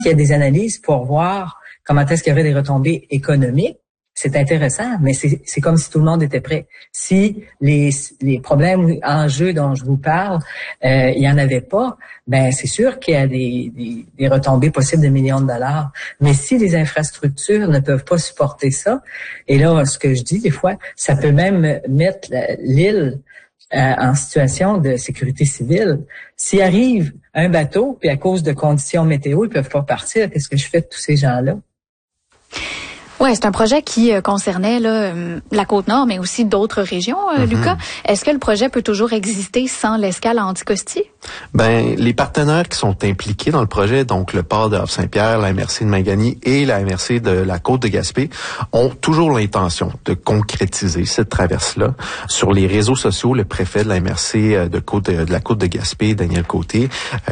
Il y a des analyses pour voir comment est-ce qu'il y aurait des retombées économiques. C'est intéressant, mais c'est comme si tout le monde était prêt. Si les problèmes ou enjeux dont je vous parle, il y en avait pas, ben c'est sûr qu'il y a des retombées possibles de millions de dollars. Mais si les infrastructures ne peuvent pas supporter ça, et là, ce que je dis des fois, ça peut même mettre l'île en situation de sécurité civile. S'il arrive un bateau, puis à cause de conditions météo, ils peuvent pas partir, qu'est-ce que je fais de tous ces gens-là? Ouais, c'est un projet qui concernait la Côte-Nord, mais aussi d'autres régions, Lucas. Est-ce que le projet peut toujours exister sans l'escale à Anticosti? Ben, les partenaires qui sont impliqués dans le projet, donc le port de Havre-Saint-Pierre, la MRC de Magani et la MRC de la Côte de Gaspé, ont toujours l'intention de concrétiser cette traverse-là. Sur les réseaux sociaux, le préfet de la MRC de la Côte de Gaspé, Daniel Côté,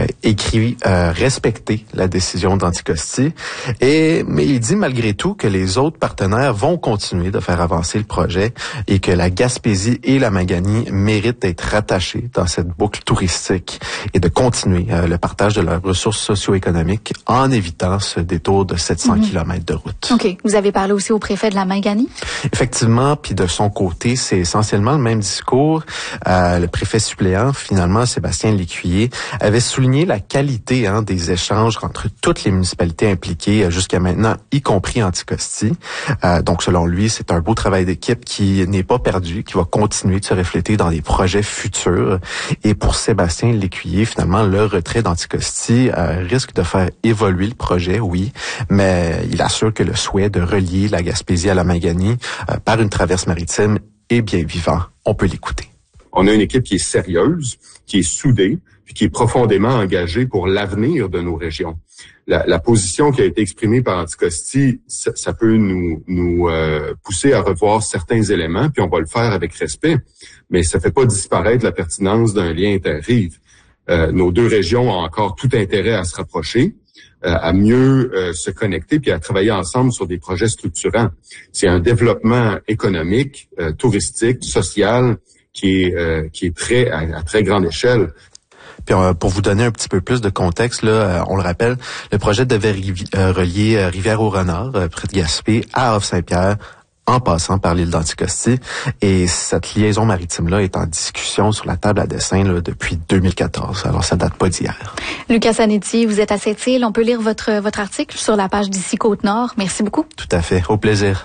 écrit respecter la décision d'Anticosti. Mais il dit malgré tout que les autres partenaires vont continuer de faire avancer le projet et que la Gaspésie et la Magani méritent d'être rattachées dans cette boucle touristique et de continuer le partage de leurs ressources socio-économiques en évitant ce détour de 700 km de route. OK. Vous avez parlé aussi au préfet de la Magani? Effectivement, puis de son côté, c'est essentiellement le même discours. Le préfet suppléant, finalement, Sébastien Lécuyer, avait souligné la qualité des échanges entre toutes les municipalités impliquées jusqu'à maintenant, y compris Anticosti. Donc, selon lui, c'est un beau travail d'équipe qui n'est pas perdu, qui va continuer de se refléter dans des projets futurs. Et pour Sébastien Lécuyer, finalement, le retrait d'Anticosti risque de faire évoluer le projet, oui, mais il assure que le souhait de relier la Gaspésie à la Magani par une traverse maritime est bien vivant. On peut l'écouter. On a une équipe qui est sérieuse, qui est soudée, puis qui est profondément engagée pour l'avenir de nos régions. La position qui a été exprimée par Anticosti, ça peut nous pousser à revoir certains éléments, puis on va le faire avec respect, mais ça fait pas disparaître la pertinence d'un lien interrive. Nos deux régions ont encore tout intérêt à se rapprocher, à mieux se connecter, puis à travailler ensemble sur des projets structurants. C'est un développement économique, touristique, social, qui est prêt à très grande échelle. Puis pour vous donner un petit peu plus de contexte, là, on le rappelle, le projet devait relier Rivière-au-Renard, près de Gaspé, à Havre-Saint-Pierre, en passant par l'île d'Anticosti. Et cette liaison maritime-là est en discussion sur la table à dessin depuis 2014. Alors, ça date pas d'hier. Lucas Zanetti, vous êtes à Sept-Îles. On peut lire votre article sur la page d'ici Côte-Nord. Merci beaucoup. Tout à fait. Au plaisir.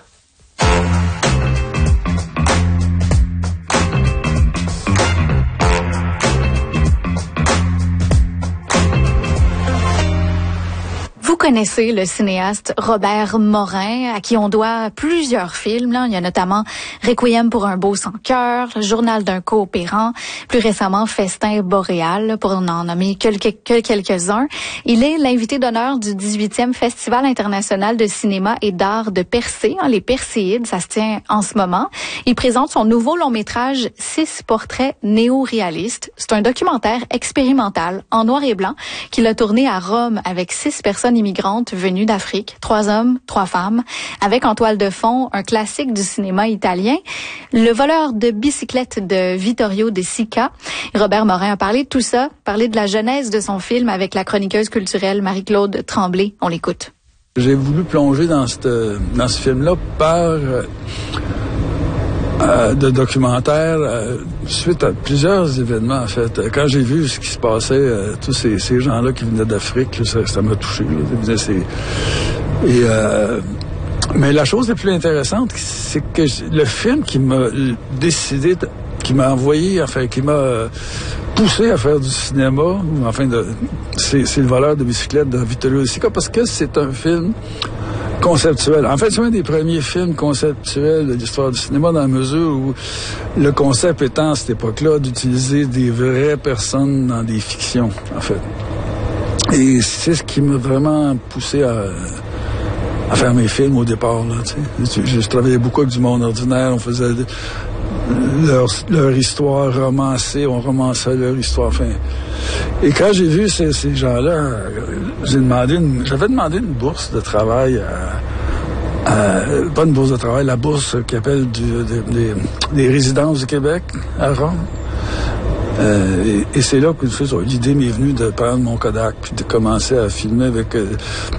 Vous connaissez le cinéaste Robert Morin, à qui on doit plusieurs films. Là. Il y a notamment Requiem pour un beau sans cœur, Le journal d'un coopérant, plus récemment Festin boréal, pour en nommer quelques-uns. Il est l'invité d'honneur du 18e Festival international de cinéma et d'art de Percé, les Perséides, ça se tient en ce moment. Il présente son nouveau long-métrage 6 portraits néo-réalistes. C'est un documentaire expérimental en noir et blanc qu'il a tourné à Rome avec 6 personnes immigrantes venues d'Afrique, 3 hommes, 3 femmes, avec en toile de fond un classique du cinéma italien, Le voleur de bicyclette de Vittorio De Sica. Robert Morin a parlé de tout ça, parlé de la genèse de son film avec la chroniqueuse culturelle Marie-Claude Tremblay. On l'écoute. J'ai voulu plonger dans ce film-là par de documentaire suite à plusieurs événements, en fait. Quand j'ai vu ce qui se passait, tous ces gens-là qui venaient d'Afrique, là, ça m'a touché. Mais la chose la plus intéressante, c'est que le film qui m'a décidé, qui m'a envoyé, enfin, qui m'a poussé à faire du cinéma, c'est Le voleur de bicyclette de Vittorio De Sica, parce que c'est un film conceptuel. En fait, c'est un des premiers films conceptuels de l'histoire du cinéma, dans la mesure où le concept étant à cette époque-là d'utiliser des vraies personnes dans des fictions, en fait. Et c'est ce qui m'a vraiment poussé à faire mes films au départ, là, tu sais. Je travaillais beaucoup avec du monde ordinaire, on faisait leur histoire romancée, on romançait leur histoire, enfin. Et quand j'ai vu ces gens-là, j'avais demandé une bourse de travail pas une bourse de travail, la bourse qui appelle des résidences du Québec à Rome. Et c'est là que l'idée m'est venue de prendre mon Kodak puis de commencer à filmer avec